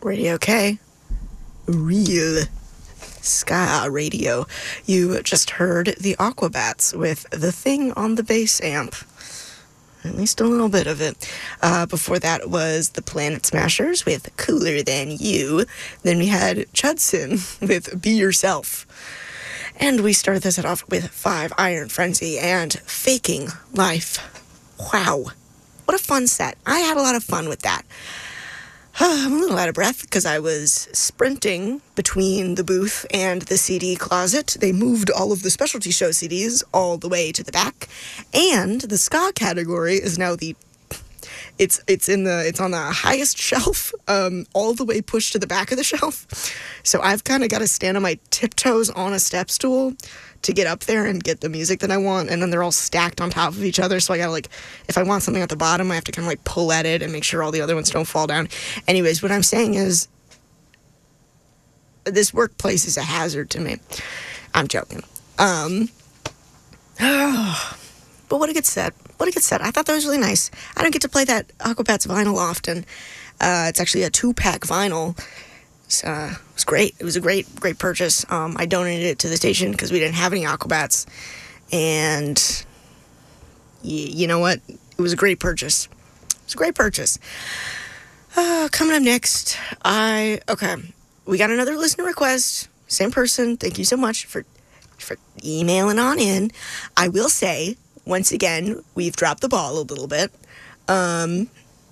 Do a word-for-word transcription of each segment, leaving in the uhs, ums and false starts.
Radio K. Real ska radio. You just heard the Aquabats with The Thing on the bass amp. At least a little bit of it. Uh, before that was the Planet Smashers with Cooler Than You. Then we had Judson with Be Yourself. And we started this off with Five Iron Frenzy and Faking Life. Wow. What a fun set. I had a lot of fun with that. I'm a little out of breath because I was sprinting between the booth and the C D closet. They moved all of the specialty show C Ds all the way to the back, and the ska category is now the it's it's in the it's on the highest shelf, um, all the way pushed to the back of the shelf. So I've kind of got to stand on my tiptoes on a step stool to get up there and get the music that I want, and then they're all stacked on top of each other, so I gotta, like, if I want something at the bottom, I have to kind of, like, pull at it and make sure all the other ones don't fall down. Anyways, what I'm saying is, this workplace is a hazard to me. I'm joking. Um, but what a good set. What a good set. I thought that was really nice. I don't get to play that Aquabats vinyl often. Uh, it's actually a two-pack vinyl. It's, uh, it was great. It was a great, great purchase. Um, I donated it to the station because we didn't have any Aquabats. And y- you know what? It was a great purchase. It was a great purchase. Uh, coming up next, I... Okay, we got another listener request. Same person. Thank you so much for, for emailing on in. I will say, once again, we've dropped the ball a little bit. Um...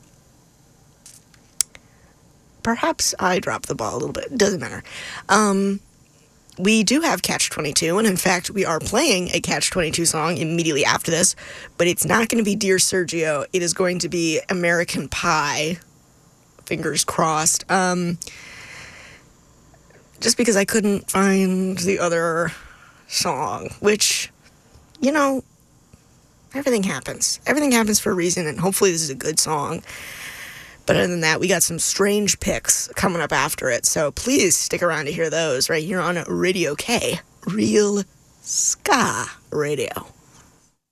Perhaps I dropped the ball a little bit. Doesn't matter. Um, we do have Catch twenty-two, and in fact, we are playing a Catch twenty-two song immediately after this, but it's not going to be Dear Sergio. It is going to be American Pie. Fingers crossed. Um, just because I couldn't find the other song, which, you know, everything happens. Everything happens for a reason, and hopefully this is a good song. But other than that, we got some strange picks coming up after it. So please stick around to hear those right here on Radio K, Real Ska Radio.